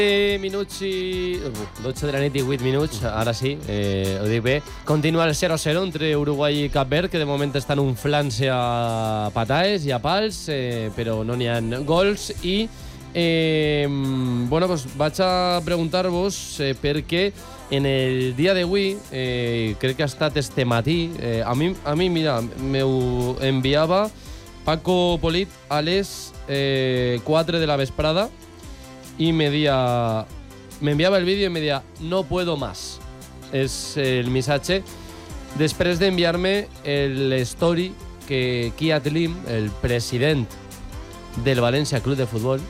Minuts i... 12 de la nit i 8 minuts, ara sí, ho dic bé. Continua el 0-0 entre Uruguai i Cap Verd, que de moment estan unflant-se a pataes i a pals, però no n'hi ha gols. I, bueno, pues vaig a preguntar-vos perquè en el dia d'avui, crec que ha estat este matí, a mi, mira, m'ho enviava Paco Polit a les 4 de la vesprada, y me enviaba el vídeo y me decía no puedo más, es el missatge després d'enviar-me el story que Kiat Lim, el president del València Club de Futbol,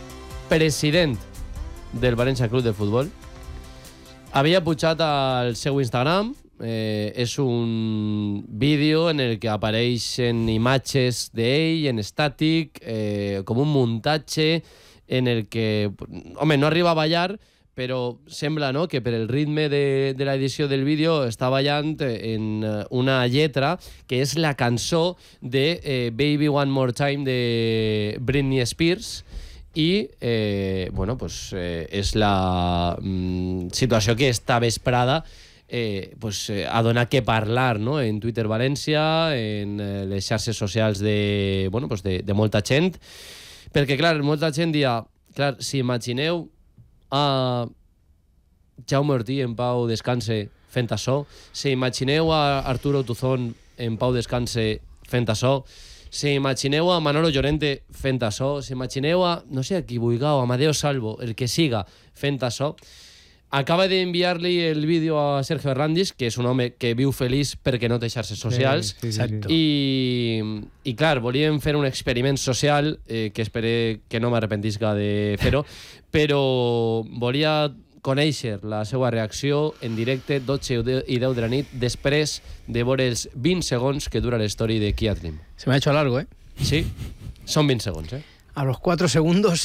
havia pujat al seu Instagram. És un vídeo en el que apareixen imatges d'ell en estàtic, com un muntatge en el que, home, no arriba a ballar, però sembla, no?, que per el ritme de l'edició del vídeo està ballant en una lletra que és la cançó de Baby One More Time de Britney Spears. I, bueno, pues és la situació que esta vesprada pues, ha donat que parlar, no?, en Twitter València, en les xarxes socials de, bueno, pues de molta gent. Perquè, clar, molta gent dia... Clar, si imagineu a Jaume Ortí en pau descanse fent açò, si imagineu a Arturo Tuzón en pau descanse fent açò, si imagineu a Manolo Llorente fent açò, si imagineu a, no sé, a qui vulgueu, a Amadeo Salvo, el que siga fent açò. Acaba d'enviar-li el vídeo a Sergio Hernández, que és un home que viu feliç perquè no té xarxes socials. Sí. I clar, volíem fer un experiment social, que espero que no m'arrepentisca de fer-ho, però volia conèixer la seva reacció en directe 12 i 10 de la nit, després de veure els 20 segons que dura la història de Kiat Lim. Se me ha hecho largo, ¿eh? Sí, són 20 segons, ¿eh? A los 4 segundos...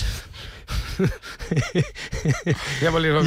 Ya volvieron.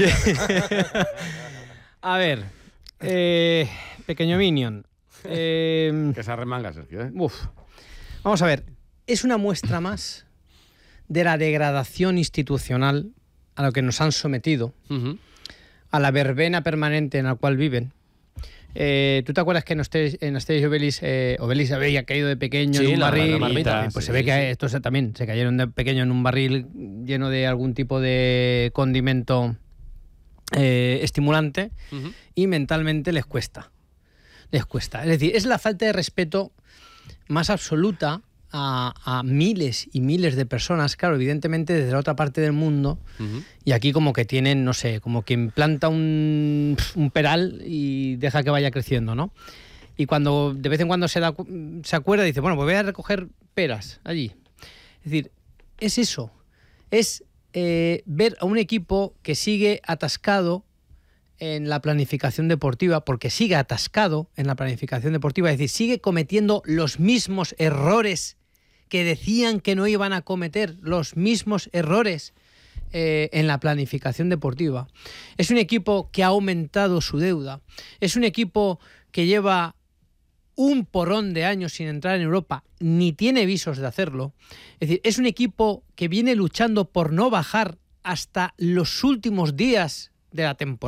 A ver, pequeño Minion. Que se arremanga, Sergio, ¿eh? Vamos a ver, es una muestra más de la degradación institucional a lo que nos han sometido, a la verbena permanente en la cual viven. ¿Tú te acuerdas que en Asterix y Obelix había caído de pequeño en un barril? Pues se ve que estos también se cayeron de pequeño en un barril lleno de algún tipo de condimento estimulante y mentalmente les cuesta. Es decir, es la falta de respeto más absoluta a miles y miles de personas, claro, evidentemente desde la otra parte del mundo, y aquí como que tienen, no sé, como quien planta un peral y deja que vaya creciendo, ¿no? Y cuando de vez en cuando se acuerda, dice, bueno, pues voy a recoger peras allí. Es decir, es eso, es ver a un equipo que sigue atascado en la planificación deportiva, porque sigue atascado en la planificación deportiva, es decir, sigue cometiendo los mismos errores que decían que no iban a cometer, los mismos errores en la planificación deportiva. Es un equipo que ha aumentado su deuda, es un equipo que lleva un porrón de años sin entrar en Europa, ni tiene visos de hacerlo. Es decir, es un equipo que viene luchando por no bajar hasta los últimos días de la temporada.